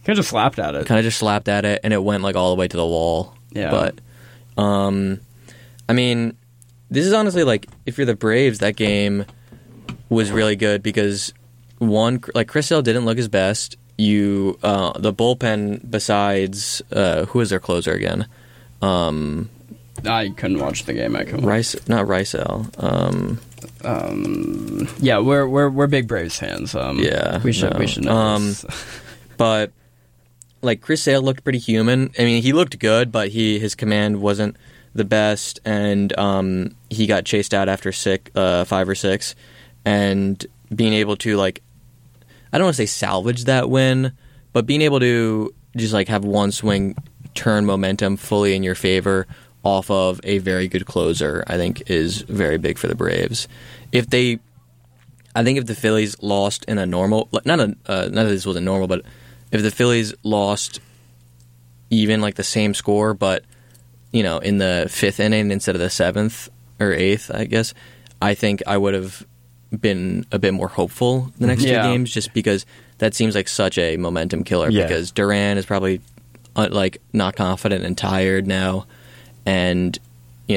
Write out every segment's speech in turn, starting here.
Kind of just slapped at it. And it went like all the way to the wall. Yeah. But, I mean, this is honestly like, if you're the Braves, that game was really good because, one, like Chris Sale didn't look his best. The bullpen besides, who is their closer again? I couldn't watch the game. Not Rysel. Yeah, we're big Braves fans. We should know this. But like Chris Sale looked pretty human. I mean, he looked good, but his command wasn't the best, and he got chased out after 5 or 6, and being able to like, I don't want to say salvage that win, but being able to just like have one swing turn momentum fully in your favor off of a very good closer, I think is very big for the Braves. I think if the Phillies lost in a normal, not that this wasn't normal, but if the Phillies lost even like the same score, but in the 5th inning instead of the 7th or 8th, I guess, I think I would have been a bit more hopeful the next 2 games, just because that seems like such a momentum killer. Yeah. Because Duran is probably like not confident and tired now, and you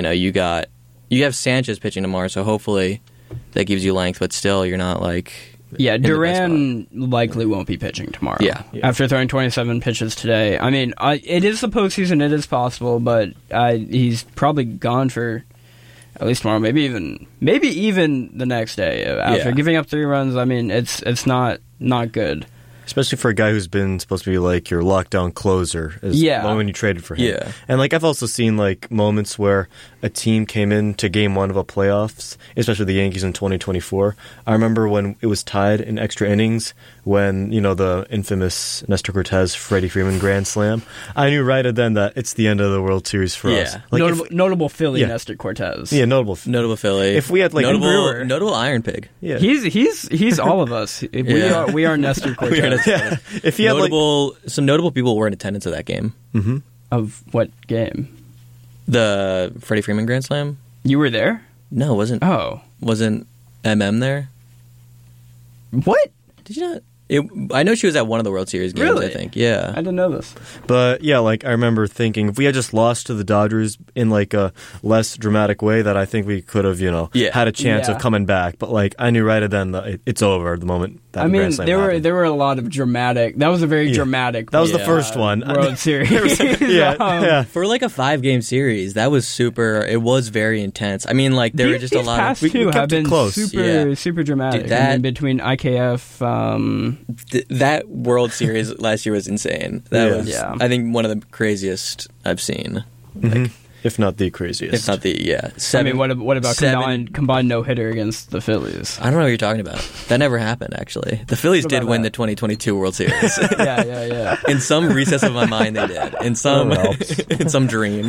have Sanchez pitching tomorrow, so hopefully that gives you length, but still you're not like. Yeah, Duran likely won't be pitching tomorrow. Yeah. After throwing 27 pitches today. I mean, it is the postseason, it is possible, but he's probably gone for at least tomorrow, maybe even the next day. After giving up 3 runs, I mean, it's not good. Especially for a guy who's been supposed to be like your lockdown closer, when you traded for him. Yeah. And like I've also seen like moments where a team came into game 1 of a playoffs, especially the Yankees in 2024. I remember when it was tied in extra innings, when the infamous Nestor Cortez, Freddie Freeman grand slam. I knew right then that it's the end of the World Series for us. Like notable Philly Nestor Cortez. Yeah, notable Philly. If we had like notable Iron Pig. Yeah. He's all of us. We are Nestor Cortez. Yeah. If he had some notable people were in attendance of that game. Mm-hmm. Of what game? The Freddie Freeman Grand Slam. You were there? No, it wasn't. Oh, wasn't MM there? What? Did you not? I know she was at one of the World Series games, really? I think. Yeah. I didn't know this. But, yeah, like, I remember thinking, if we had just lost to the Dodgers in, like, a less dramatic way, that I think we could have, had a chance of coming back. But, like, I knew right then that it's over the moment that Grand Slam happened. There were a lot of dramatic... That was a very dramatic... That was the first one. World Series. For, like, a 5-game series, that was super... It was very intense. I mean, like, there were just a lot of... These past two have been close. super dramatic. Dude, between IKF... that World Series last year was insane. That was, I think, one of the craziest I've seen. Mm-hmm. Like, if not the craziest. If not the, what about combined no-hitter against the Phillies? I don't know what you're talking about. That never happened, actually. The Phillies did win the 2022 World Series. Yeah. In some recess of my mind, they did. In some dream.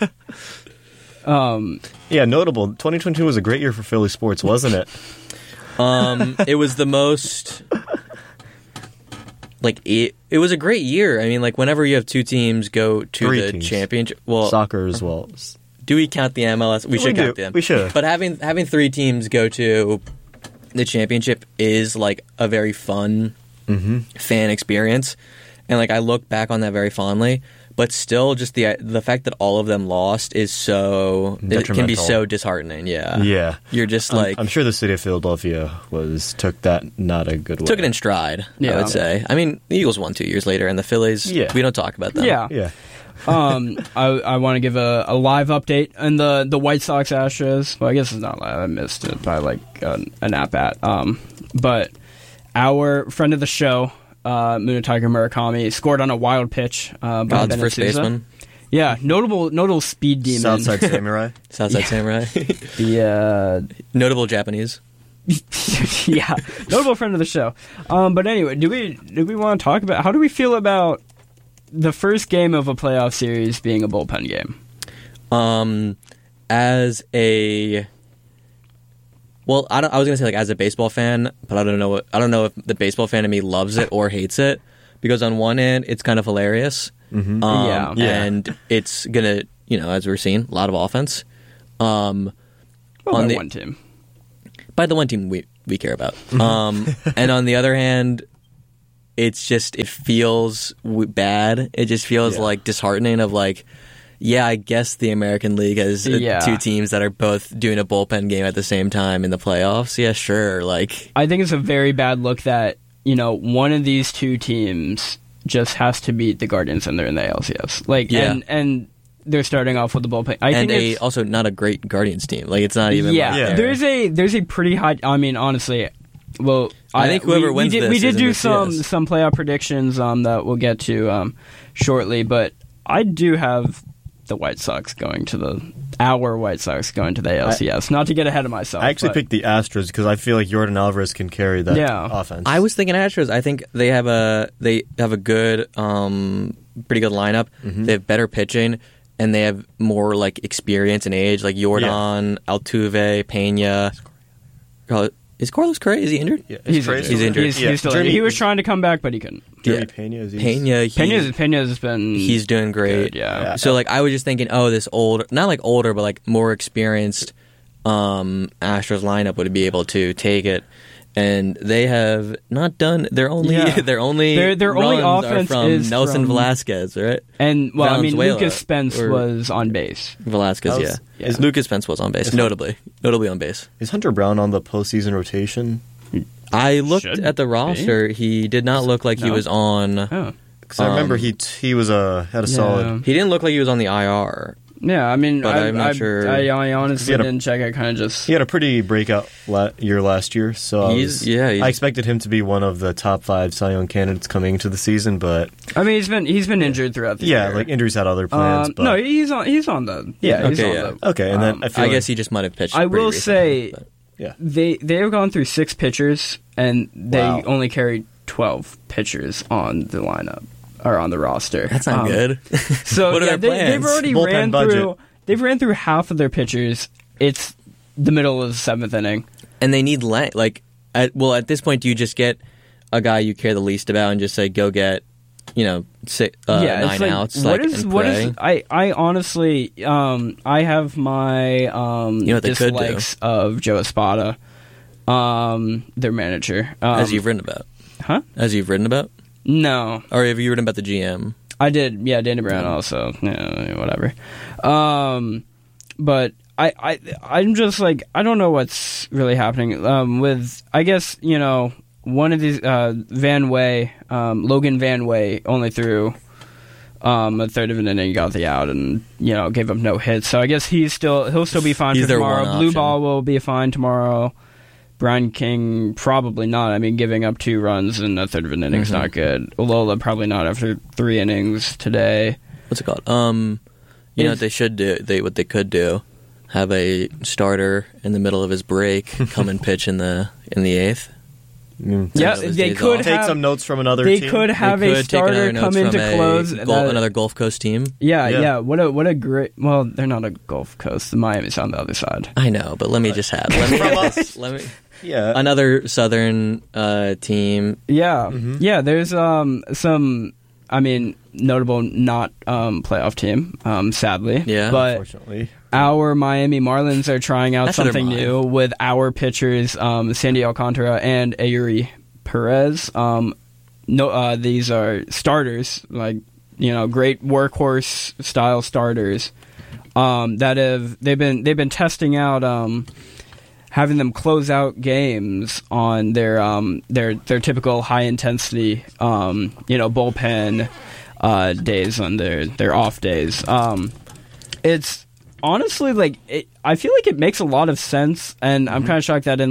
Notable. 2022 was a great year for Philly sports, wasn't it? It was the most... Like, it was a great year. I mean, like, whenever you have 2 teams go to the championship... Well, soccer as well. Do we count the MLS? We should count them. We should. But having 3 teams go to the championship is, like, a very fun fan experience. And, like, I look back on that very fondly. But still, just the fact that all of them lost is so... It can be so disheartening, Yeah. You're just like... I'm sure the city of Philadelphia took that not a good way. Took it in stride, I would say. I mean, the Eagles won 2 years later, and the Phillies, we don't talk about them. Yeah. I want to give a live update on the White Sox Astros. Well, I guess it's not live. I missed it by like an at-bat. But our friend of the show... Munetiger Murakami scored on a wild pitch by God's first baseman. Yeah, notable speed demon. Southside Samurai. Samurai. The notable Japanese. Yeah, notable friend of the show. But anyway, do we want to talk about how do we feel about the first game of a playoff series being a bullpen game? Well, I was gonna say like as a baseball fan, but I don't know if the baseball fan in me loves it or hates it, because on one end it's kind of hilarious, and it's gonna as we're seeing a lot of offense. One team, by the one team we care about, and on the other hand, it feels bad. It just feels like disheartening of like, yeah, I guess the American League has two teams that are both doing a bullpen game at the same time in the playoffs. Yeah, sure. Like, I think it's a very bad look that, you know, one of these two teams just has to beat the Guardians and they're in the ALCS. Like, and they're starting off with the bullpen. I think also not a great Guardians team. Like, it's not even. There's a pretty high. I mean, honestly, well, I think whoever wins this, we did do some playoff predictions that we'll get to shortly, but I do have the White Sox going to the ALCS. Not to get ahead of myself. I actually picked the Astros because I feel like Yordan Alvarez can carry that offense. I was thinking Astros. I think they have a good, pretty good lineup. Mm-hmm. They have better pitching, and they have more like experience and age, like Yordan, Altuve, Pena. Is Carlos Correa? Is he injured? Yeah, he's injured. He's still injured. He was trying to come back, but he couldn't. Pena's been. He's doing great. Good, yeah. So like, I was just thinking, this old, not like older, but like more experienced Astros lineup would be able to take it. And they have not done. Their only offense are is from Nelson from Velasquez, right? And Valenzuela, Lucas Spence was on base. Velasquez, Lucas Spence was on base, notably on base. Is Hunter Brown on the postseason rotation? I looked at the roster. He did not look like he was on. Because I remember he was had a solid. He didn't look like he was on the IR. Yeah, I mean, but I'm not sure. I honestly didn't check. I kind of just. He had a pretty breakout year last year, so I expected him to be one of the top 5 Cy Young candidates coming into the season. But I mean, he's been injured throughout the year. Yeah, like injuries had other plans. But no, he's on the. Okay, and then I guess he just might have pitched. I will say, yeah, they have gone through 6 pitchers, and they only carried 12 pitchers on the lineup. Or on the roster. That's not good. So what are their plans? They've already ran through. They've ran through half of their pitchers. It's the middle of the 7th inning, and they need at this point, do you just get a guy you care the least about and just say go get, 9 outs? I honestly, I have my dislikes of Joe Espada, their manager, as you've written about, As you've written about. No. Or have you written about the GM? I did, yeah, Danny Brown also. Yeah, whatever. But I'm just like, I don't know what's really happening. With, I guess, one of these, Logan Van Way only threw a third of an inning, got the out, and, gave up no hits. So I guess he'll still be fine for tomorrow. Blue Ball will be fine tomorrow. Brian King, probably not. I mean, giving up 2 runs in a third of an inning is not good. Lola, probably not after 3 innings today. What's it called? What they should do, what they could do, have a starter in the middle of his break come and pitch in the 8th. Yeah, they could take some notes from another team. They could have a starter come in to close another Gulf Coast team. Yeah. What a great. Well, they're not a Gulf Coast. The Miami's on the other side. I know, but let me just have. Let me. Yeah, another Southern team. Yeah, yeah. There's some. I mean, notable not playoff team. Sadly, but unfortunately. Our Miami Marlins are trying out something new with our pitchers, Sandy Alcantara and Eury Perez. These are starters, like great workhorse style starters. They've been testing out, having them close out games on their typical high intensity, bullpen days on their off days. It's honestly, I feel like it makes a lot of sense, and I'm kind of shocked that in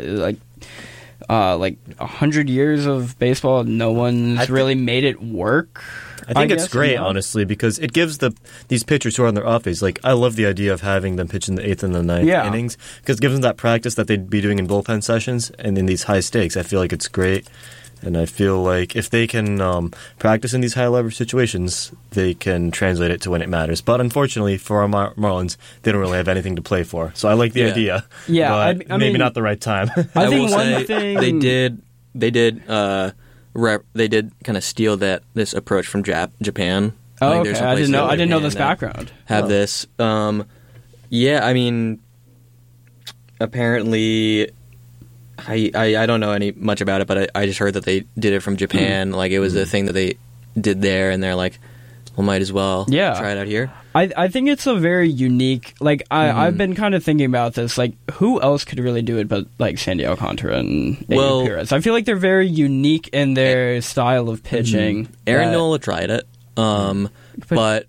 100 years of baseball, no one's really made it work. I think it's great, honestly, because it gives these pitchers who are on their off days, I love the idea of having them pitch in the 8th and the 9th innings, because it gives them that practice that they'd be doing in bullpen sessions, and in these high stakes, I feel like it's great. And I feel like if they can practice in these high-leverage situations, they can translate it to when it matters. But unfortunately, for our Marlins, they don't really have anything to play for. So I like the idea. Yeah, but maybe not the right time. I think one thing they did kind of steal this approach from Japan. Oh, okay. I didn't know this background. This. I mean, apparently, I don't know much about it, but I just heard that they did it from Japan. Like, it was a thing that they did there, and they're like, well, might as well try it out here. I think it's a very unique, like, I've been kind of thinking about this, like, who else could really do it but, like, Sandy Alcantara and Adrian Perez? I feel like they're very unique in their style of pitching. Aaron Nola tried it, but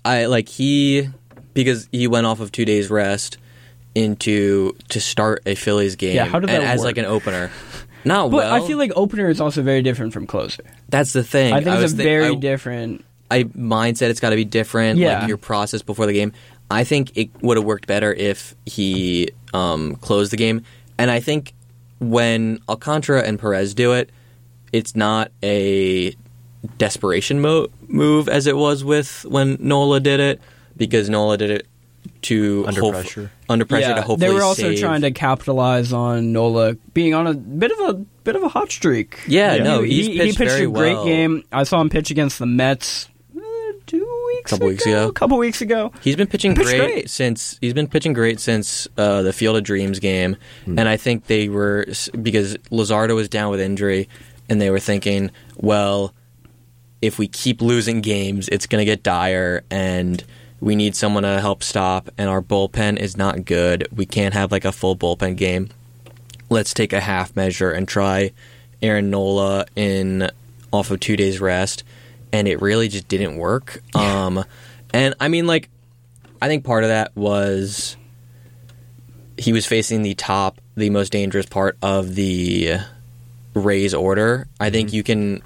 because he went off of 2 days rest to start a Phillies game. Yeah, how did that as work? Like an opener. But I feel like opener is also very different from closer. That's the thing. I think it's very different. Mindset, it's got to be different. Yeah. Like your process before the game. I think it would have worked better if he closed the game. And I think when Alcantara and Perez do it, it's not a desperation move as it was with when Nola did it, because Nola did it under pressure to hopefully they were also save. trying to capitalize on Nola being on a bit of a hot streak. Yeah. No, he pitched very a great well. game. I saw him pitch against the Mets a couple weeks ago. He's been pitching great since the Field of Dreams game, and I think they were, because Luzardo was down with injury, and they were thinking, well, if we keep losing games, it's going to get dire, and we need someone to help stop, and our bullpen is not good. We can't have like a full bullpen game. Let's take a half measure and try Aaron Nola off of 2 days rest. And it really just didn't work. And I mean, like, I think part of that was he was facing the most dangerous part of the Rays order. I think you can,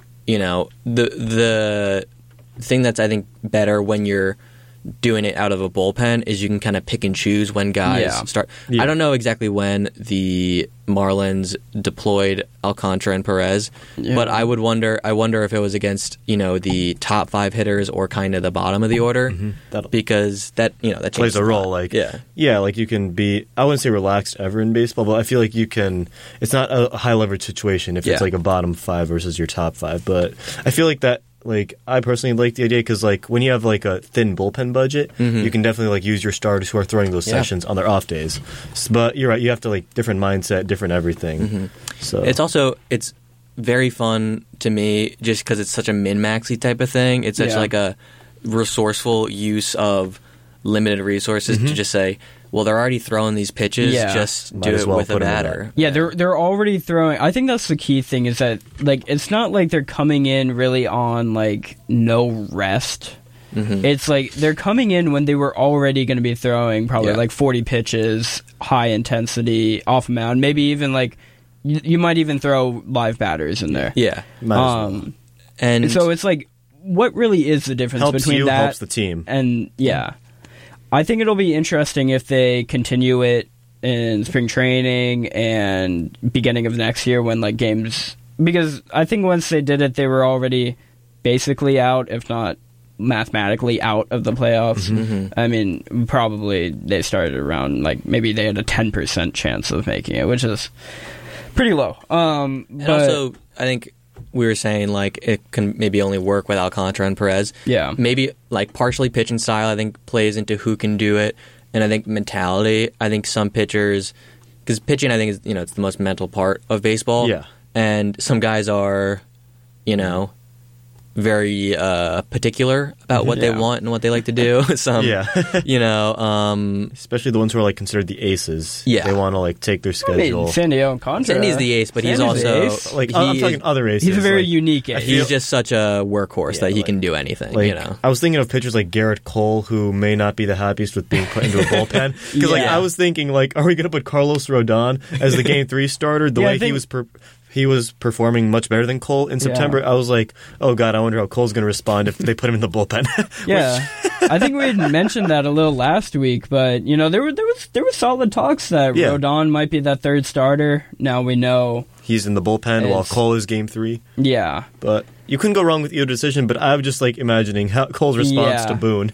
the thing that's, I think, better when you're doing it out of a bullpen is you can kind of pick and choose when guys start. Yeah. I don't know exactly when the Marlins deployed Alcantara and Perez, but I wonder if it was against, the top 5 hitters or kind of the bottom of the order, because that plays a role. Like, like you can be, I wouldn't say relaxed ever in baseball, but I feel like you can, it's not a high leverage situation if it's like a bottom 5 versus your top 5, but I feel like that, like, I personally like the idea because, like, when you have, like, a thin bullpen budget, you can definitely, like, use your starters who are throwing those sessions on their off days. But you're right, you have to, like, different mindset, different everything. So it's very fun to me just because it's such a min-maxy type of thing. It's such, like, a resourceful use of limited resources to just say, well, they're already throwing these pitches, just do it with a batter. Yeah, they're already throwing. I think that's the key thing is that, like, it's not like they're coming in really on, like, no rest. It's like they're coming in when they were already going to be throwing probably like 40 pitches, high intensity, off mound, maybe even like you might even throw live batters in there. Yeah. And so it's like, what really is the difference between that? Helps the team. And I think it'll be interesting if they continue it in spring training and beginning of next year when, like, games... Because I think once they did it, they were already basically out, if not mathematically out of the playoffs. I mean, probably they started around, like, maybe they had a 10% chance of making it, which is pretty low. And also, I think... we were saying, like, it can maybe only work with Alcantara and Perez. Yeah. Maybe, like, partially pitching style, I think, plays into who can do it. And I think mentality, I think some pitchers... Because pitching, I think, is, it's the most mental part of baseball. Yeah. And some guys are, very particular about what they want and what they like to do. Some, especially the ones who are, like, considered the aces. Yeah. They want to, like, take their schedule. I mean, Sandy Alcantara. Sandy's the ace, but he's also... Like, I'm talking other aces. He's a very like, unique ace. He's just such a workhorse that he can do anything, like, I was thinking of pitchers like Garrett Cole, who may not be the happiest with being put into a bullpen. Because, like, I was thinking, like, are we going to put Carlos Rodon as the Game 3 starter? The way he was performing much better than Cole in September. I was like, oh, God, I wonder how Cole's going to respond if they put him in the bullpen. I think we had mentioned that a little last week, but, there were solid talks that Rodon might be that third starter. Now we know he's in the bullpen while Cole is Game 3. Yeah. But you couldn't go wrong with either decision, but I'm just, like, imagining how Cole's response to Boone.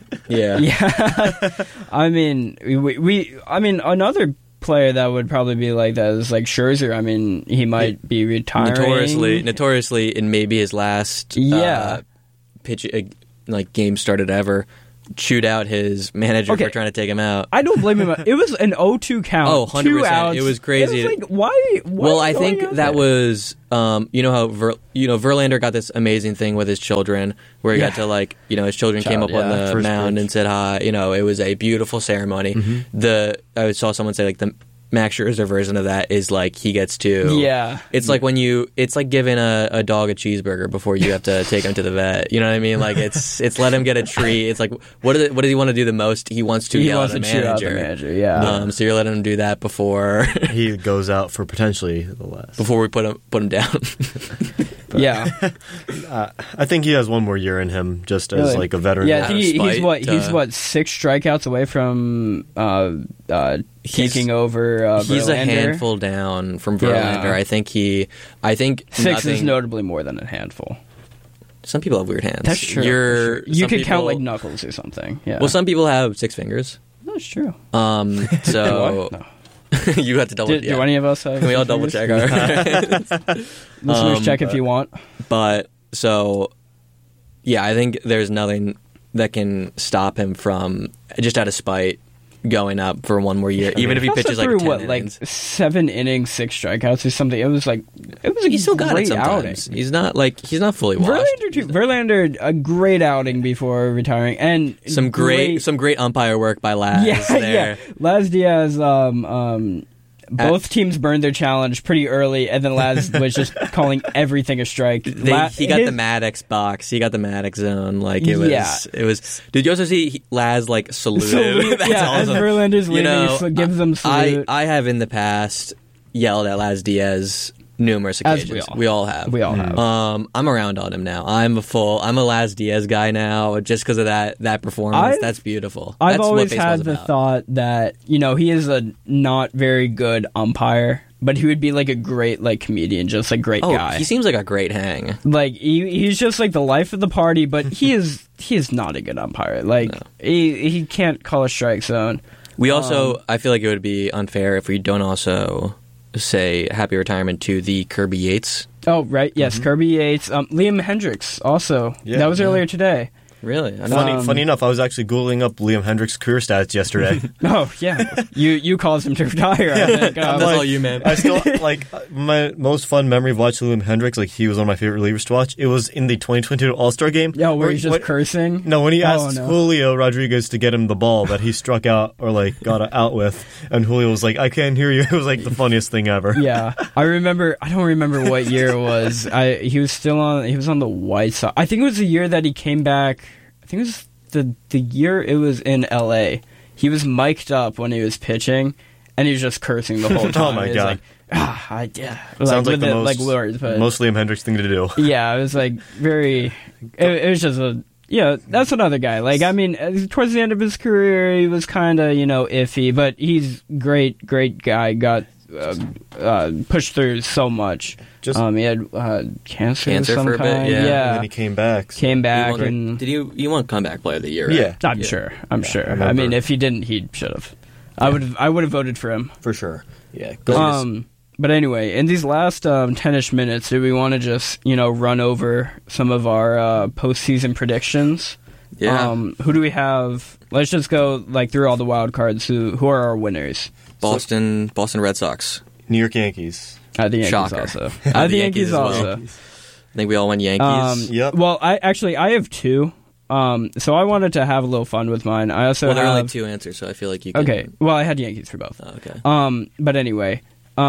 I mean, another player that would probably be like that is like Scherzer. I mean, he might be retiring. Notoriously, in maybe his last pitch, like, game started ever, chewed out his manager Okay. for trying to take him out. I don't blame him. It was an 0-2 count. Oh, 100%. 2 outs. It was crazy. It was like, why Well, I going think out that there? was, you know how Verlander got this amazing thing with his children, where he got to like, his children came up Child, on yeah. the First mound pitch. and said hi. It was a beautiful ceremony. I saw someone say like the Max Scherzer version of that is like he gets to. Yeah. It's like it's like giving a dog a cheeseburger before you have to take him to the vet. You know what I mean? Like it's let him get a treat. It's like what does he want to do the most? He wants to He yell wants at to the chew out the manager. manager. Yeah. So you're letting him do that before He goes out for potentially the last. we put him down. Yeah. I think he has one more year in him, just as Really? like a veteran. Yeah, I Out think of spite, he's what 6 strikeouts away from taking over. He's a Verlander. handful down from Yeah. Verlander. I think 6 is nothing- notably more than a handful. Some people have weird hands. That's true. You some could count people- like knuckles or something. Yeah. Well, some people have 6 fingers. That's true. So No. you have to double. Do any of us have? Can we all double check our? Listeners, check if you want. But so, yeah, I think there's nothing that can stop him from just out of spite going up for one more year, even if he also pitches like threw 10 what, innings. like 7 innings, 6 strikeouts or something. It was a He still got it great sometimes. outing. He's not fully washed. Verlander, a great outing before retiring, and Some great umpire work by Laz there. Yeah. Laz Diaz, both teams burned their challenge pretty early, and then Laz was just calling everything a strike. He got the Maddox box. He got the Maddox zone. Like it was. Yeah. It was. Did you also see Laz like saluted? That's yeah, as awesome. Verlander's leaving, he gives them salute. I have in the past yelled at Laz Diaz numerous As occasions. we all have. We all have. I'm around on him now. I'm a Laz Diaz guy now, just because of that performance. That's beautiful. I've That's always what had baseball's the about. thought that he is a not very good umpire, but he would be like a great like comedian, just a great guy. He seems like a great hang. Like he's just like the life of the party, but he is not a good umpire. Like he can't call a strike zone. We also, I feel like it would be unfair if we don't also say happy retirement to the Kirby Yates. Oh right, yes, Kirby Yates, Liam Hendricks also. Yeah. That was earlier today. Really? Funny enough, I was actually Googling up Liam Hendricks' career stats yesterday. Oh yeah, you caused him to retire. I think. That's all you, man. I still like my most fun memory of watching Liam Hendricks. Like he was one of my favorite relievers to watch. It was in the 2022 All-Star game. Yeah, where he's just cursing. No, when he asked no. Julio Rodriguez to get him the ball that he struck out or like got out with, and Julio was like, "I can't hear you." It was like the funniest thing ever. Yeah, I don't remember what year it was. He was on the White Sox. I think it was the year that he came back. I think it was the year it was in LA. He was mic'd up when he was pitching, and he was just cursing the whole time. Oh my He was God. like, Sounds like with the it, most, words, but most Liam Hendricks thing to do. yeah, it was like very. It was just that's another guy. Like I mean, towards the end of his career, he was kind of iffy, but he's great guy. Got pushed through so much. Just he had cancer of some for a bit, kind. yeah. And Yeah, then he came back. came back He won- and Did he won comeback player of the year? Right? Yeah. I'm sure. I'm sure. I remember. mean, if he didn't, he should have. I would have voted for him. For sure. Yeah. But anyway, in these last 10-ish minutes, do we want to just run over some of our postseason predictions? Yeah. Who do we have? Let's just go like through all the wild cards. Who are our winners? Boston Red Sox. New York Yankees. The Yankees Shocker. also. The The Yankees Yankees as well. also. I think we all went Yankees. Yep. Well, I have 2. So I wanted to have a little fun with mine. I also Well, there are have only 2 answers, so I feel like you can... Okay. Well, I had Yankees for both. Oh, okay. But anyway,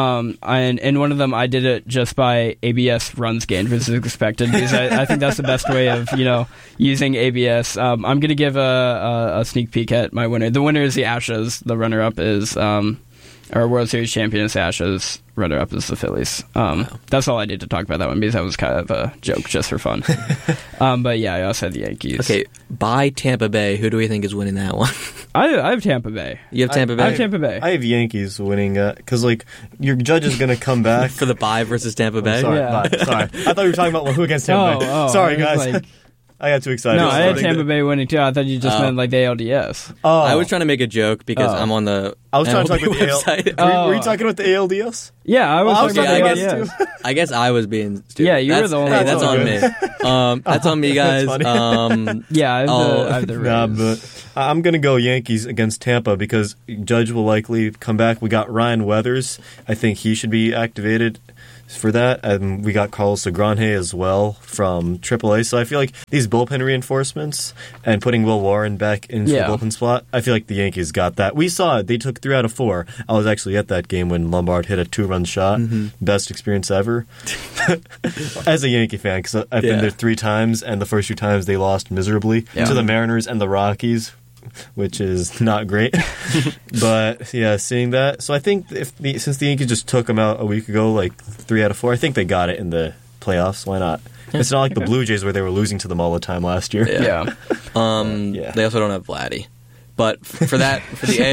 and one of them I did it just by ABS runs gained versus expected because I think that's the best way of using ABS. I'm gonna give a sneak peek at my winner. The winner is the Astros. The runner up is our World Series champion is Astros. Runner up is the Phillies. That's all I did to talk about that one because that was kind of a joke just for fun. But yeah, I also had the Yankees. Okay, by Tampa Bay, who do we think is winning that one? I have Tampa Bay. You have Tampa Bay? I have Tampa Bay. I have Yankees winning because like your judge is gonna come back. For the bye versus Tampa Bay? Sorry, Yeah. sorry. I thought you were talking about who against Tampa Bay. Sorry, I was guys. like, I got too excited. No, I had think Tampa that- Bay winning too. I thought you just meant like the ALDS. Oh, I was trying to make a joke because Oh. I'm on the I was trying to talk MLB about the website. Oh. Were you talking about the ALDS? Yeah, I was I was talking about talking the about ALDS. I guess I was being stupid. Yeah, you were That's- the only Hey, one. that's on me. That's on me, guys. That's funny. Yeah, I have Oh. the, I have the Rays. Nah, but I'm going to go Yankees against Tampa because Judge will likely come back. We got Ryan Weathers. I think he should be activated for that. And we got Carlos Agranje as well from AAA. So I feel like these bullpen reinforcements and putting Will Warren back into Yeah. the bullpen spot, I feel like the Yankees got that. We saw it. They took 3 out of 4. I was actually at that game when Lombard hit a 2-run shot. Best experience ever. As a Yankee fan, because I've been Yeah. there 3 times, and the first 2 times they lost miserably Yeah. to the Mariners and the Rockies, which is not great. But yeah, seeing that. So I think since the Yankees just took them out a week ago, like 3 out of 4, I think they got it in the playoffs. Why not? It's not like the Blue Jays where they were losing to them all the time last year. Yeah. Yeah. Yeah. They also don't have Vladdy. But for that, for the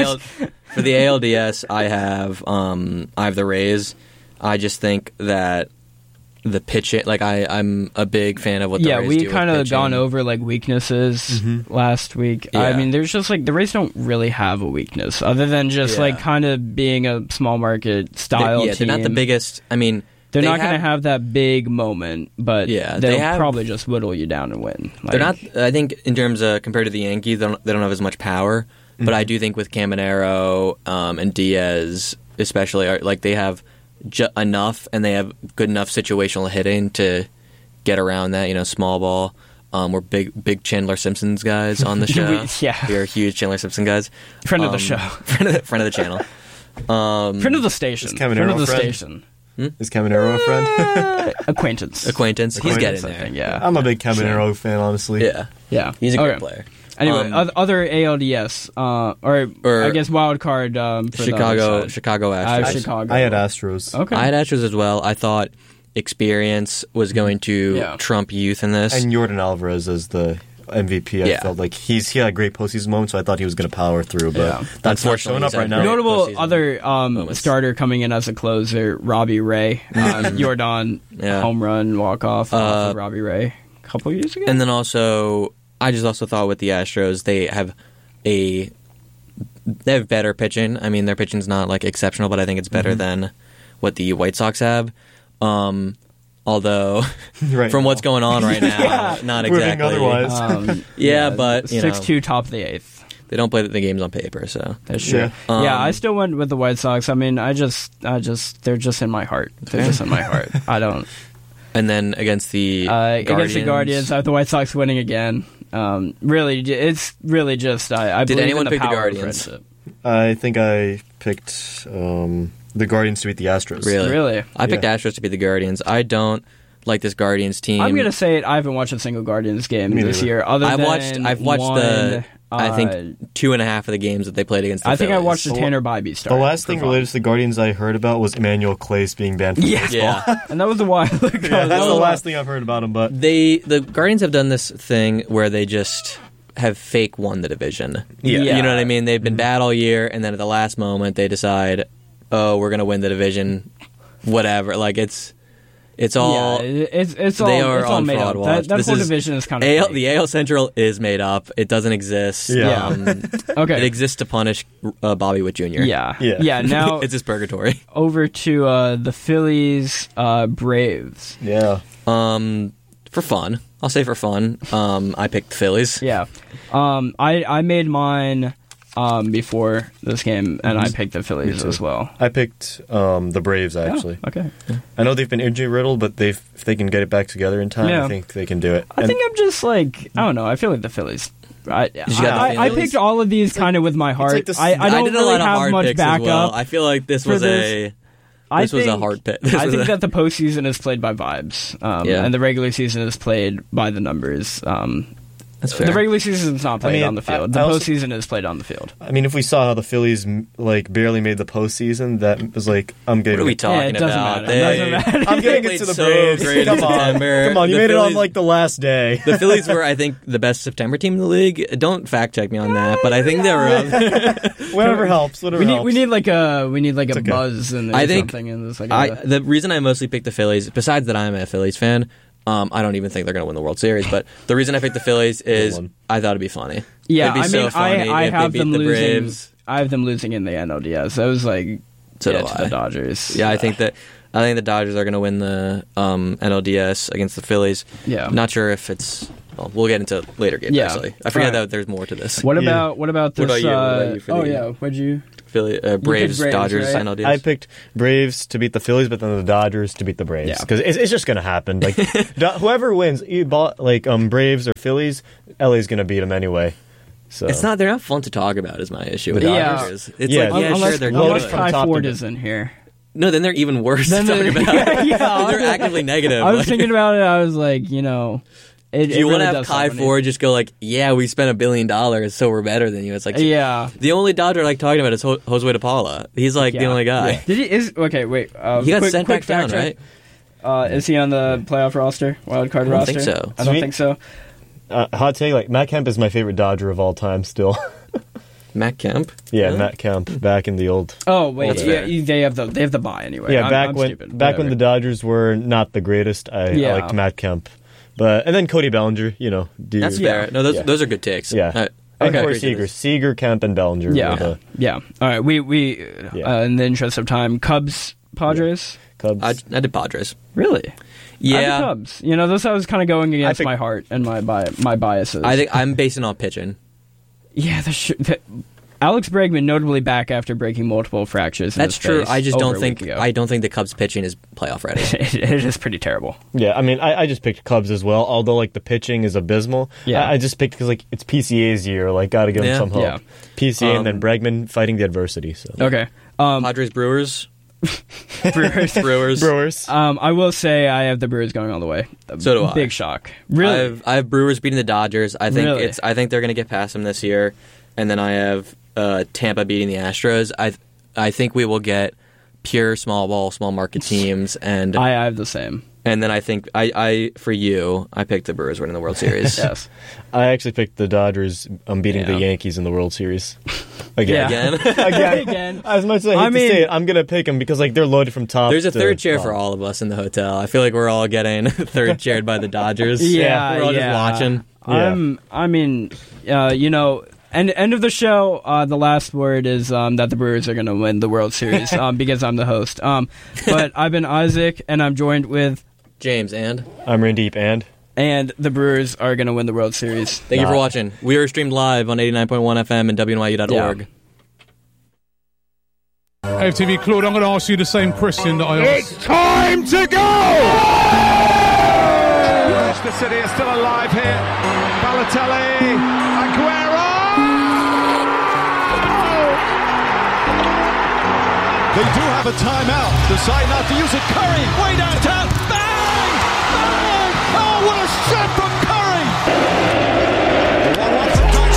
ALDS, I have the Rays. I just think that the pitching, like I'm a big fan of what the Yeah, Rays we do with kind of pitching. gone over like weaknesses last week. I Yeah. mean, there's just like the Rays don't really have a weakness other than just Yeah. like kind of being a small market style Yeah, team. they're not the biggest. I mean, They're they not going to have that big moment, but Yeah, they'll they have- probably just whittle you down and win. Like, They're not. I think in terms of compared to the Yankees, they don't have as much power. But I do think with Caminero and Diaz, especially, like they have enough, and they have good enough situational hitting to get around that. Small ball. We're big Chandler Simpsons guys on the show. Yeah. we are huge Chandler Simpson guys. Friend of the show. friend of the channel. Friend of the station. Is Caminero Friend of the a friend? station. Is Caminero a friend? Acquaintance. Acquaintance. He's Acquaintance, getting I there. think, yeah. I'm a big Caminero fan, honestly. Yeah, Yeah. he's a great Okay. player. Anyway, other ALDS, or I guess wild card for the other side. Chicago I have Astros. Chicago. I had Astros. Okay. I had Astros as well. I thought experience was going to Yeah. trump youth in this. And Jordan Alvarez as the MVP. I Yeah. felt like he had a great postseason moment, so I thought he was going to power through. But Yeah. that's not Unfortunately, showing up he's had right now. great Notable postseason other moments. starter coming in as a closer, Robbie Ray. Jordan Yeah. home run walk off of Robbie Ray a couple years ago. And then also, I just also thought with the Astros, they have better pitching. I mean, their pitching's not like exceptional, but I think it's better than what the White Sox have. Although, Right from now. what's going on right now, not Proving exactly. otherwise. Yeah, but, 6-2 top of the eighth. They don't play the games on paper, so That's true. Yeah. Yeah, I still went with the White Sox. I mean, they're just in my heart. They're just in my heart. I don't. And then against the Against the Guardians, I have the White Sox winning again. Really, it's really just I Did believe anyone in the pick the power of Guardians? friendship. I think I picked the Guardians to beat the Astros. Really? I picked Yeah. Astros to beat the Guardians. I don't like this Guardians team. I'm gonna say it. I haven't watched a single Guardians game Me this neither. year. Other I've than watched one, I think 2.5 of the games that they played against the I think I Phillies. watched the Tanner Bybee start. The last for thing fun. related to the Guardians I heard about was Emmanuel Clace being banned from baseball. Yeah. and that was a while ago. Yeah, that's the last thing I've heard about him. But The Guardians have done this thing where they just have fake won the division. Yeah. Yeah. You know what I mean? They've been bad all year, and then at the last moment they decide, oh, we're going to win the division. Whatever. Like it's all. Yeah, it's all. They are it's all on made fraud up. watch. That This whole is division is kind of the AL Central is made up. It doesn't exist. Yeah. okay. It exists to punish Bobby Witt Jr. Yeah, Yeah. Now It's his purgatory. over to the Phillies Braves. yeah, For fun. I'll say for fun. I picked the Phillies. Yeah, I made mine before this game, and I picked the Phillies as well. I picked the Braves actually. Oh, okay. I know they've been injury riddled, but if they can get it back together in time, Yeah. I think they can do it. I think I'm just like I don't know. I feel like the Phillies. I got the I Phillies? picked all of these kind of with my heart. like the- I don't did a really lot of have hard much picks backup. as well. I feel like this for was this. a hard pick. This I was think a- that the postseason is played by vibes, Yeah. and the regular season is played by the numbers. That's fair. The regular season is not played mean, on the field. The I also- postseason is played on the field. I mean, if we saw how the Phillies barely made the postseason, that was like I'm getting. What are we talking it doesn't about? matter. It doesn't matter. I'm getting They it to the played so Braves. great in Come on, September. come on! You The made it on Phillies- like the last day. The Phillies were, I think, the best September team in the league. Don't fact check me on that, but I think they were. Whatever helps. Whatever helps. We need like a okay. buzz and I think something in this. Like the reason I mostly picked the Phillies, besides that I'm a Phillies fan, I don't even think they're going to win the World Series. But the reason I picked the Phillies is I thought it'd be funny. Yeah, it'd be so funny I if have they beat them the losing. Braves. I have them losing in the NLDS. That was like So do to I. the Dodgers. Yeah, I think the Dodgers are going to win the NLDS against the Phillies. Yeah. Not sure if it's. Well, we'll get into later games. Yeah. Actually, I forget Right. that there's more to this. What about this? What about you for the- What'd you? Philly, Braves, Braves, Dodgers, right? NLDS. I picked Braves to beat the Phillies, but then the Dodgers to beat the Braves Yeah. because it's just gonna happen. Like whoever wins, Braves or Phillies, LA's gonna beat them anyway. So It's not. They're not fun to talk about. Is my issue with Yeah. Dodgers. It's Yeah. like, yeah, unless, sure, they're unless good. from Ty top to Ford bottom. is in here. No, then they're even worse Then to talk they're- about. yeah, they're actively negative. I was Like, thinking about it. I was like, you know, it, do you want to have Kai Ford just go like, yeah, we spent $1 billion, so we're better than you? It's like, Yeah. the only Dodger I like talking about is Josue De Paula. He's like the Yeah. only guy. Did he? Okay, wait. He got sent back down, fact check. right? Is he on the playoff roster, wild card I don't roster? think so. I don't Sweet. think so. hot take. Like Matt Kemp is my favorite Dodger of all time. Still, Matt Kemp. yeah, Really? Matt Kemp back in the old. Oh wait, That's yeah, fair. they have the bye anyway. Yeah, I'm stupid. back when Whatever. the Dodgers were not the greatest, I liked Matt Kemp, and then Cody Bellinger. Dude. That's fair. No, Yeah. those are good takes. Yeah. I And agree Corey to Seager, this. Seager, Kemp, and Bellinger. Yeah. were the Yeah. All right. We Yeah. in the interest of time, Cubs, Padres. Cubs. I did Padres. Really? I Yeah, have the Cubs. You know, this I was kind of going against think- my heart and my biases. I think I'm basing on pitching. Yeah, Alex Bregman notably back after breaking multiple fractures. In That's his true. face I just over don't a think week ago. I don't think the Cubs pitching is playoff ready. it is pretty terrible. Yeah, I mean, I just picked Cubs as well. Although like the pitching is abysmal. Yeah. I just picked because like it's PCA's year. Like, got to give him Yeah. some hope. Yeah. PCA and then Bregman fighting the adversity. So Okay. Padres, Brewers, Brewers. Brewers. Brewers. I will say I have the Brewers going all the way. So do I. Big shock. Really? I have Brewers beating the Dodgers. I think Really? I think they're going to get past them this year, and then I have Tampa beating the Astros. I think we will get pure small ball, small market teams, and I have the same. and then I think I for you I picked the Brewers winning the World Series. Yes. I actually picked the Dodgers beating Yeah. the Yankees in the World Series. Again. Yeah. Again. Again. As much as I hate to say it, I'm gonna pick them because like they're loaded from top. There's a to third chair for bottom. all of us in the hotel. I feel like we're all getting third chaired by the Dodgers. Yeah, we're all yeah. just watching. You know, end of the show. The last word is that the Brewers are going to win the World Series because I'm the host. But I've been Isaac, and I'm joined with, James and I'm Randeep and the Brewers are going to win the World Series. thank you for watching. We are streamed live on 89.1 FM and WNYU.org. AFTV, Claude, I'm going to ask you the same question that I asked. It's time to go! Manchester City is still alive here. Balotelli, Aguero! They do have a timeout. Decide not to use it. Curry, way downtown. Bang! Bang! Oh, what a shot from